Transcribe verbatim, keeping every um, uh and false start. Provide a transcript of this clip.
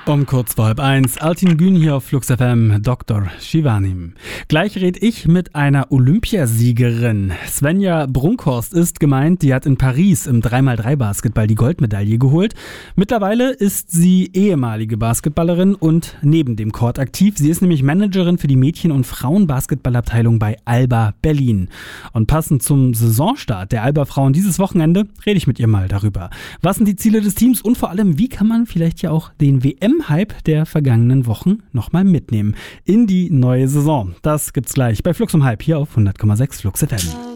Um kurz vor halb eins, Altin Gün hier auf Flux F M, Doktor Shivanim. Gleich red ich mit einer Olympiasiegerin. Svenja Brunkhorst ist gemeint, die hat in Paris im drei mal drei Basketball die Goldmedaille geholt. Mittlerweile ist sie ehemalige Basketballerin und neben dem Court aktiv. Sie ist nämlich Managerin für die Mädchen- und Frauenbasketballabteilung bei Alba Berlin. Und passend zum Saisonstart der Alba Frauen dieses Wochenende rede ich mit ihr mal darüber. Was sind die Ziele des Teams und vor allem, wie kann man vielleicht ja auch den W M-Hype der vergangenen Wochen nochmal mitnehmen in die neue Saison. Das gibt's gleich bei Flux um halb hier auf hundert Komma sechs Flux F M.